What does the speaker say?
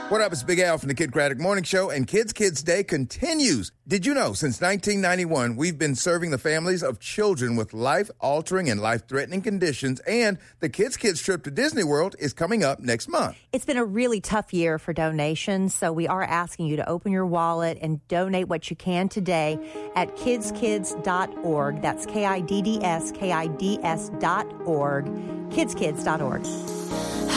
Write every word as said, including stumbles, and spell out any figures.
What up? It's Big Al from the Kid Craddock Morning Show, and Kids Kids Day continues. Did you know since nineteen ninety-one, we've been serving the families of children with life-altering and life-threatening conditions, and the Kids Kids trip to Disney World is coming up next month. It's been a really tough year for donations, so we are asking you to open your wallet and donate what you can today at kids kids dot org. That's K I D D S, K I D S dot org, kids kids dot org.